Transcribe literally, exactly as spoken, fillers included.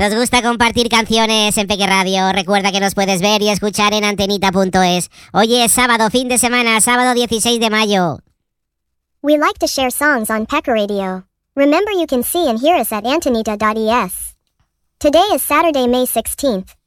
Nos gusta compartir canciones en Peque Radio. Recuerda que nos puedes ver y escuchar en antenita punto es. Hoy es sábado, fin de semana, sábado dieciséis de mayo. We like to share songs on Pecker Radio. Remember you can see and hear us at antonita dot es. Today is Saturday, May sixteenth.